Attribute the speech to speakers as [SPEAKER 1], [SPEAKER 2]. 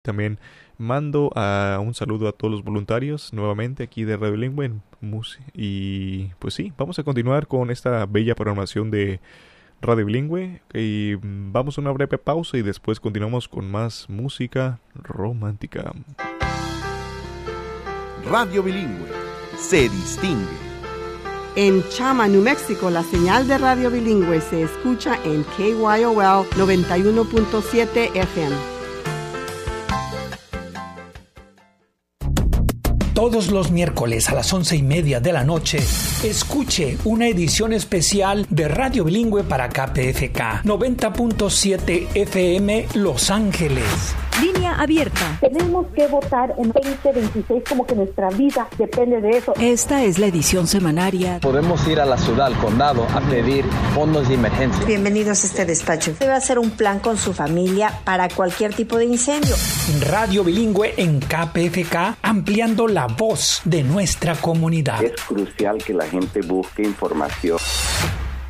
[SPEAKER 1] También mando un saludo a todos los voluntarios nuevamente aquí de Radio Bilingüe. Y pues sí, vamos a continuar con esta bella programación de Radio Bilingüe. Y vamos a una breve pausa y después continuamos con más música romántica.
[SPEAKER 2] Radio Bilingüe se distingue.
[SPEAKER 3] En Chama, New Mexico, la señal de Radio Bilingüe se escucha en KYOL 91.7 FM.
[SPEAKER 4] Todos los miércoles a las 11:30 de la noche, escuche una edición especial de Radio Bilingüe para KPFK 90.7 FM Los Ángeles.
[SPEAKER 5] Línea abierta.
[SPEAKER 6] Tenemos que votar en 2026 como que nuestra vida depende de eso.
[SPEAKER 5] Esta es la edición semanaria.
[SPEAKER 7] Podemos ir a la ciudad, al condado, a pedir fondos de emergencia.
[SPEAKER 8] Bienvenidos a este despacho. Debe hacer un plan con su familia para cualquier tipo de incendio.
[SPEAKER 4] Radio Bilingüe en KPFK, ampliando la voz de nuestra comunidad.
[SPEAKER 9] Es crucial que la gente busque información.